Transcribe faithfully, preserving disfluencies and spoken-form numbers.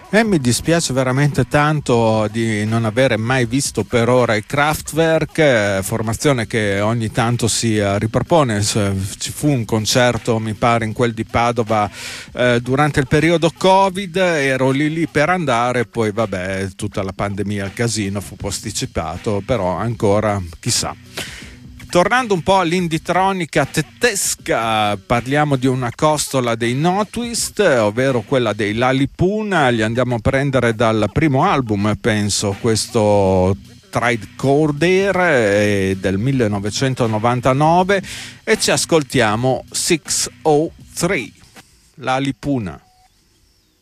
E mi dispiace veramente tanto di non avere mai visto per ora i Kraftwerk, eh, formazione che ogni tanto si eh, ripropone. Ci fu un concerto, mi pare, in quel di Padova eh, durante il periodo Covid, ero lì lì per andare, poi vabbè, tutta la pandemia, il casino fu posticipato, però ancora chissà. Tornando un po' all'inditronica tedesca, parliamo di una costola dei No-Twist, ovvero quella dei Lalipuna. Li andiamo a prendere dal primo album, penso, questo Tricorder del millenovecentonovantanove, e ci ascoltiamo sei oh tre, Lalipuna.